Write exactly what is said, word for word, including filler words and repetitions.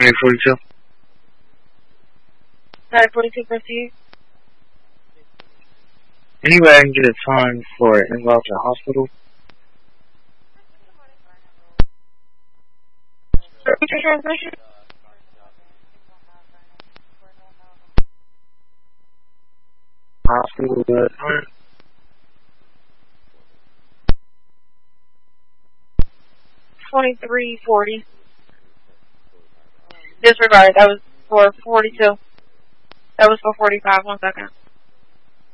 Nine forty-two. Nine forty-two, proceed. Any way I can get a time for it involved in the hospital? Repeat your transmission. Hospital, uh, time? Twenty-three forty. Disregard. That was for forty-two. That was for forty-five. One second.